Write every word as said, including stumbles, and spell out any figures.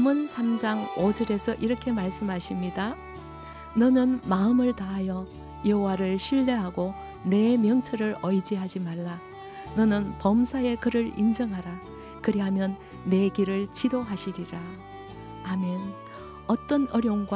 잠언 삼 장 오 절에서 이렇게 말씀하십니다. 너는 마음을 다하여 여호와를 신뢰하고 내 명철을 의지하지 말라. 너는 범사의 그를 인정하라. 그리하면 내 길을 지도하시리라. 아멘. 어떤 어려움과